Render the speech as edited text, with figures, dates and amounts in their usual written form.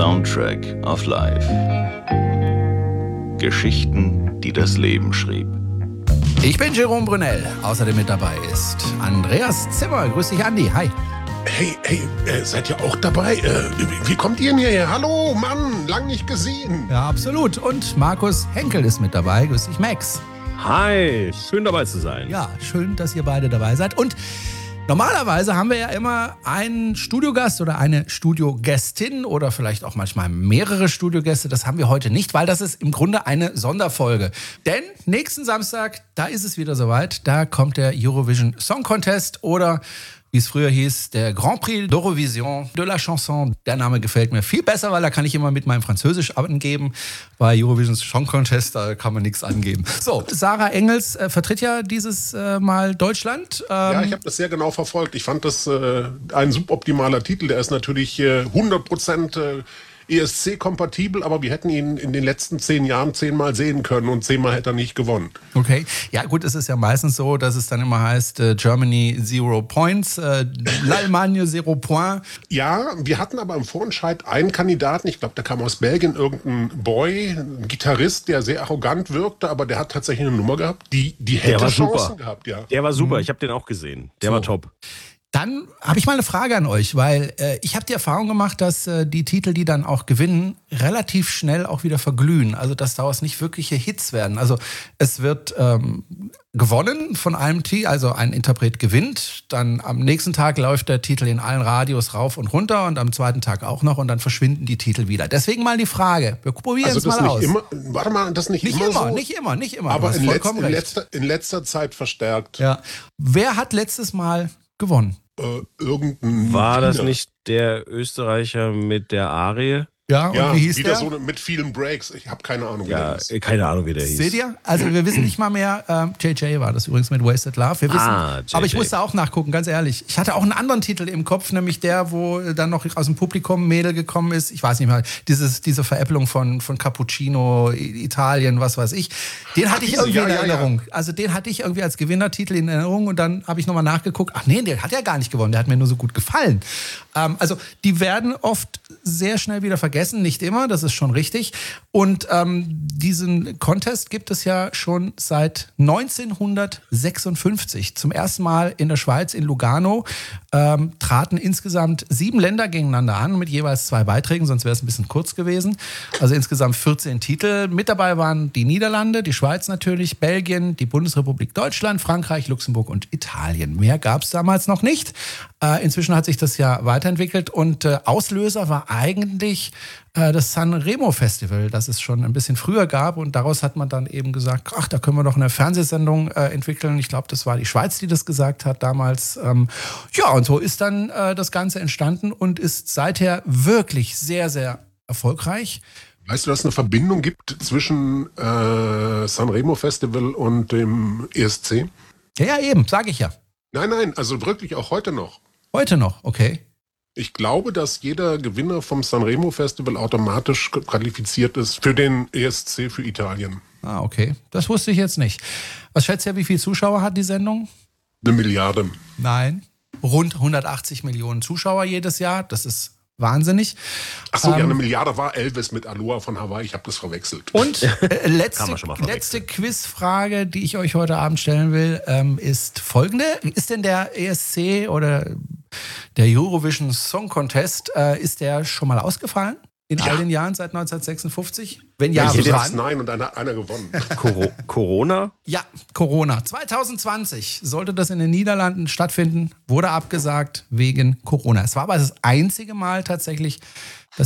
Soundtrack of Life. Geschichten, die das Leben schrieb. Ich bin Jerome Brunel. Außerdem mit dabei ist Andreas Zimmer. Grüß dich, Andi. Hi. Hey, seid ihr auch dabei? Wie kommt ihr denn hierher? Hallo, Mann, lang nicht gesehen. Ja, absolut. Und Markus Henkel ist mit dabei. Grüß dich, Max. Hi, schön dabei zu sein. Ja, schön, dass ihr beide dabei seid. Und normalerweise haben wir ja immer einen Studiogast oder eine Studiogästin oder vielleicht auch manchmal mehrere Studiogäste. Das haben wir heute nicht, weil das ist im Grunde eine Sonderfolge. Denn nächsten Samstag, da ist es wieder soweit, da kommt der Eurovision Song Contest oder wie es früher hieß, der Grand Prix d'Eurovision de la Chanson. Der Name gefällt mir viel besser, weil da kann ich immer mit meinem Französisch angeben. Bei Eurovision Song Contest, da kann man nichts angeben. So, Sarah Engels vertritt ja dieses Mal Deutschland. Ja, ich habe das sehr genau verfolgt. Ich fand das ein suboptimaler Titel. Der ist natürlich 100% ESC-kompatibel, aber wir hätten ihn in den letzten 10 Jahren 10-mal sehen können und 10-mal hätte er nicht gewonnen. Okay, ja gut, es ist ja meistens so, dass es dann immer heißt, Germany 0 points, l'Allemagne 0 point. Ja, wir hatten aber im Vorentscheid einen Kandidaten, ich glaube, der kam aus Belgien, irgendein Boy, ein Gitarrist, der sehr arrogant wirkte, aber der hat tatsächlich eine Nummer gehabt, die hätte Chancen gehabt. Ja. Der war super, ich habe den auch gesehen. Der war top. Dann habe ich mal eine Frage an euch, weil ich habe die Erfahrung gemacht, dass die Titel, die dann auch gewinnen, relativ schnell auch wieder verglühen. Also dass daraus nicht wirkliche Hits werden. Also es wird gewonnen von einem Titel, also ein Interpret gewinnt. Dann am nächsten Tag läuft der Titel in allen Radios rauf und runter und am zweiten Tag auch noch und dann verschwinden die Titel wieder. Deswegen mal die Frage, wir probieren es mal aus. Warte mal, das nicht immer so? Nicht immer. Aber in letzter Zeit verstärkt. Ja. Wer hat letztes Mal gewonnen? Irgendein War Wiener. das nicht der Österreicher mit der Arie? Ja, und wie hieß wieder der? So mit vielen Breaks. Ich habe keine Ahnung, wie der hieß. Keine Ahnung, wie der hieß. Seht ihr? Also wir wissen nicht mal mehr, JJ war das übrigens mit Wasted Love. Wir wissen, aber ich musste auch nachgucken, ganz ehrlich. Ich hatte auch einen anderen Titel im Kopf, nämlich der, wo dann noch aus dem Publikum ein Mädel gekommen ist. Ich weiß nicht mehr, diese Veräpplung von Cappuccino, Italien, was weiß ich. Den hatte ich irgendwie in Erinnerung. Ja. Also den hatte ich irgendwie als Gewinnertitel in Erinnerung und dann habe ich nochmal nachgeguckt. Ach nee, der hat ja gar nicht gewonnen, der hat mir nur so gut gefallen. Also die werden oft sehr schnell wieder vergessen, nicht immer, das ist schon richtig. Und diesen Contest gibt es ja schon seit 1956. Zum ersten Mal in der Schweiz, in Lugano, traten insgesamt 7 Länder gegeneinander an mit jeweils 2 Beiträgen, sonst wäre es ein bisschen kurz gewesen. Also insgesamt 14 Titel. Mit dabei waren die Niederlande, die Schweiz natürlich, Belgien, die Bundesrepublik Deutschland, Frankreich, Luxemburg und Italien. Mehr gab es damals noch nicht. Inzwischen hat sich das ja weiterentwickelt und Auslöser war eigentlich das Sanremo Festival, das es schon ein bisschen früher gab und daraus hat man dann eben gesagt, ach, da können wir doch eine Fernsehsendung entwickeln. Ich glaube, das war die Schweiz, die das gesagt hat damals. Ja, und so ist dann das Ganze entstanden und ist seither wirklich sehr, sehr erfolgreich. Weißt du, dass es eine Verbindung gibt zwischen Sanremo Festival und dem ESC? Ja, eben, sage ich ja. Nein, also wirklich auch heute noch. Heute noch, okay. Ich glaube, dass jeder Gewinner vom Sanremo Festival automatisch qualifiziert ist für den ESC für Italien. Ah, okay. Das wusste ich jetzt nicht. Was schätzt ihr, wie viele Zuschauer hat die Sendung? 1 Milliarde. Nein. Rund 180 Millionen Zuschauer jedes Jahr. Das ist wahnsinnig. Achso, ja, 1 Milliarde war Elvis mit Aloha von Hawaii. Ich habe das verwechselt. Und letzte Quizfrage, die ich euch heute Abend stellen will, ist folgende. Ist denn der ESC oder der Eurovision Song Contest, ist der schon mal ausgefallen? In all den Jahren seit 1956? Wenn ja, wann? Nein, und einer gewonnen. Corona? Ja, Corona. 2020 sollte das in den Niederlanden stattfinden, wurde abgesagt wegen Corona. Es war aber das einzige Mal tatsächlich,